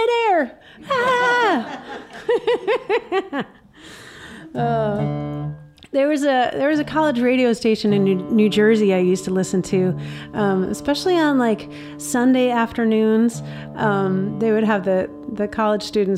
midair. There was a college radio station in New Jersey I used to listen to, especially on like Sunday afternoons. They would have the college students